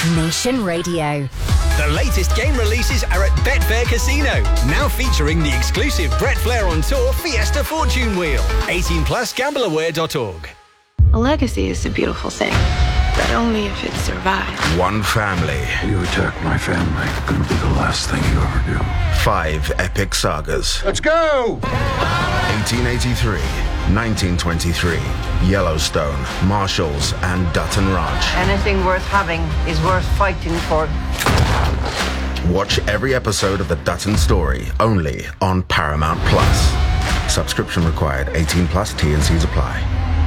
Nation Radio. The latest game releases are at Betfair Casino, now featuring the exclusive Brett Flair on Tour Fiesta Fortune Wheel. 18 plus gambleaware.org. A legacy is a beautiful thing, but only if it survives. One family. You attack my family, it'll be the last thing you ever do. 5 epic sagas. Let's go! 1883, 1923, Yellowstone, Marshalls, and Dutton Ranch. Anything worth having is worth fighting for. Watch every episode of The Dutton Story, only on Paramount Plus. Subscription required. 18 plus. T&Cs apply.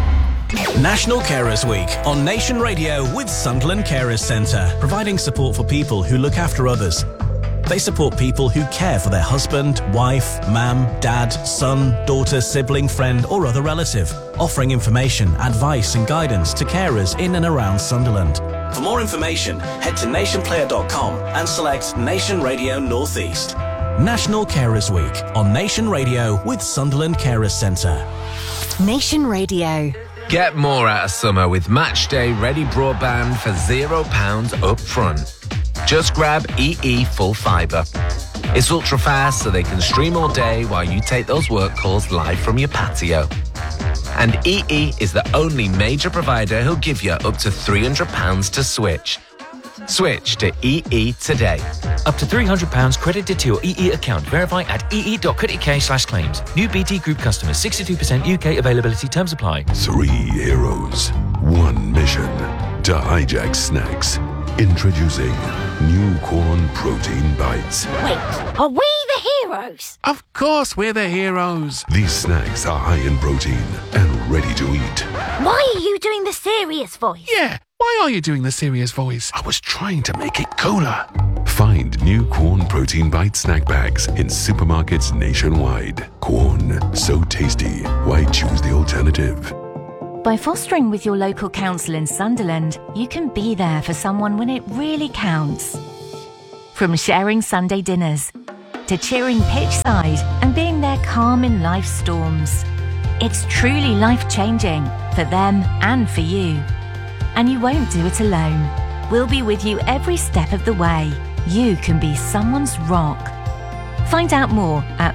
National Carers Week on Nation Radio with Sunderland Carers Centre, providing support for people who look after others. They support people who care for their husband, wife, mum, dad, son, daughter, sibling, friend or other relative, offering information, advice and guidance to carers in and around Sunderland. For more information, head to nationplayer.com and select Nation Radio North East. National Carers Week on Nation Radio with Sunderland Carers Centre. Nation Radio. Get more out of summer with Matchday Ready Broadband for £0 up front. Just grab EE Full Fibre. It's ultra fast so they can stream all day while you take those work calls live from your patio. And EE is the only major provider who'll give you up to £300 to switch. Switch to EE today. Up to £300 credited to your EE account. Verify at ee.co.uk/claims. New BT Group customers. 62% UK availability. Terms apply. 3 heroes, 1 mission. To hijack snacks. Introducing new corn protein bites. Wait, are we the heroes? Of course we're the heroes. These snacks are high in protein and ready to eat. Why are you doing the serious voice? Yeah, why are you doing the serious voice? I was trying to make it cooler. Find new corn protein bite snack bags in supermarkets nationwide. Corn, so tasty. Why choose the alternative? By fostering with your local council in Sunderland, you can be there for someone when it really counts. From sharing Sunday dinners to cheering pitchside and being there calm in life's storms. It's truly life-changing for them and for you. And you won't do it alone. We'll be with you every step of the way. You can be someone's rock. Find out more at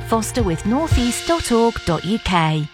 fosterwithnortheast.org.uk.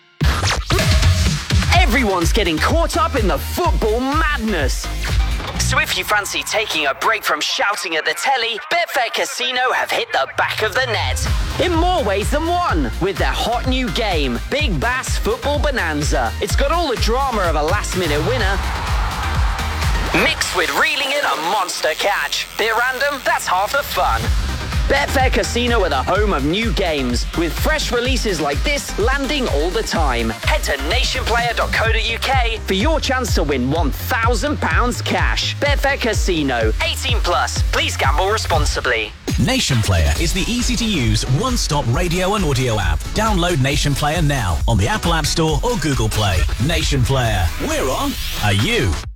Everyone's getting caught up in the football madness. So if you fancy taking a break from shouting at the telly, Betfair Casino have hit the back of the net. In more ways than one, with their hot new game, Big Bass Football Bonanza. It's got all the drama of a last-minute winner, mixed with reeling in a monster catch. Bit random? That's half the fun. Betfair Casino are the home of new games, with fresh releases like this landing all the time. Head to nationplayer.co.uk for your chance to win £1,000 cash. Betfair Casino. 18 plus. Please gamble responsibly. Nation Player is the easy-to-use one-stop radio and audio app. Download Nation Player now on the Apple App Store or Google Play. Nation Player. We're on. Are you?